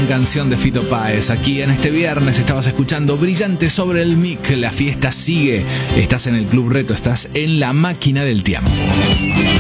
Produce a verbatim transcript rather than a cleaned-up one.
canción de Fito Páez. Aquí en este viernes estabas escuchando Brillante sobre el mic. La fiesta sigue. Estás en el Club Reto, estás en la máquina del tiempo.